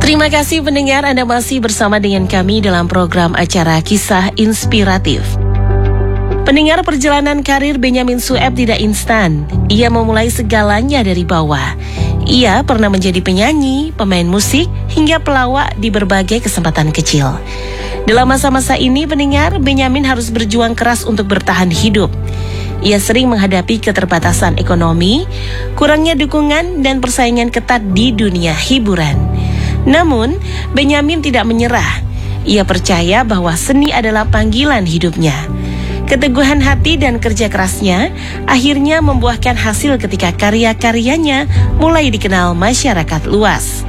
Terima kasih pendengar, Anda masih bersama dengan kami dalam program acara Kisah Inspiratif. Pendengar, perjalanan karir Benyamin Sueb tidak instan. Ia memulai segalanya dari bawah. Ia pernah menjadi penyanyi, pemain musik, hingga pelawak di berbagai kesempatan kecil. Dalam masa-masa ini, pendengar, Benyamin harus berjuang keras untuk bertahan hidup. Ia sering menghadapi keterbatasan ekonomi, kurangnya dukungan, dan persaingan ketat di dunia hiburan. Namun, Benyamin tidak menyerah. Ia percaya bahwa seni adalah panggilan hidupnya. Keteguhan hati dan kerja kerasnya akhirnya membuahkan hasil ketika karya-karyanya mulai dikenal masyarakat luas.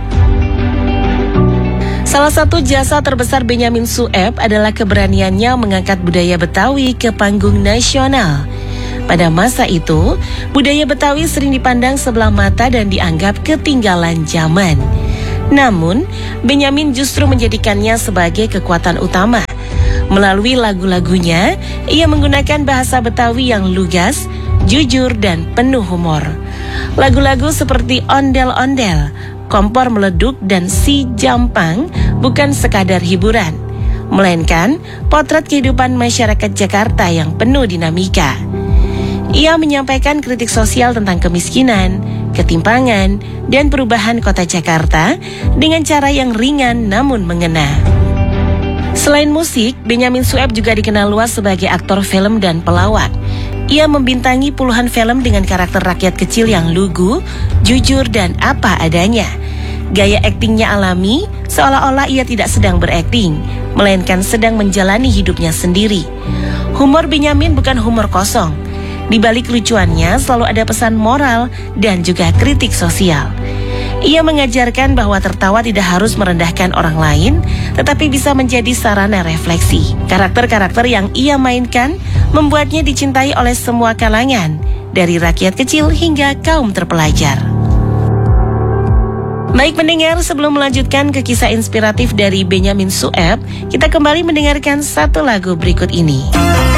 Salah satu jasa terbesar Benyamin Sueb adalah keberaniannya mengangkat budaya Betawi ke panggung nasional. Pada masa itu, budaya Betawi sering dipandang sebelah mata dan dianggap ketinggalan zaman. Namun, Benyamin justru menjadikannya sebagai kekuatan utama. Melalui lagu-lagunya, ia menggunakan bahasa Betawi yang lugas, jujur, dan penuh humor. Lagu-lagu seperti Ondel-Ondel, Kompor Meleduk, dan Si Jampang bukan sekadar hiburan, melainkan potret kehidupan masyarakat Jakarta yang penuh dinamika. Ia menyampaikan kritik sosial tentang kemiskinan, ketimpangan, dan perubahan kota Jakarta dengan cara yang ringan namun mengena. Selain musik, Benyamin Sueb juga dikenal luas sebagai aktor film dan pelawak. Ia membintangi puluhan film dengan karakter rakyat kecil yang lugu, jujur, dan apa adanya. Gaya aktingnya alami, seolah-olah ia tidak sedang berakting, melainkan sedang menjalani hidupnya sendiri. Humor Benyamin bukan humor kosong. Di balik lucuannya selalu ada pesan moral dan juga kritik sosial. Ia mengajarkan bahwa tertawa tidak harus merendahkan orang lain, tetapi bisa menjadi sarana refleksi. Karakter-karakter yang ia mainkan membuatnya dicintai oleh semua kalangan, dari rakyat kecil hingga kaum terpelajar. Baik pendengar, sebelum melanjutkan ke kisah inspiratif dari Benyamin Sueb, kita kembali mendengarkan satu lagu berikut ini.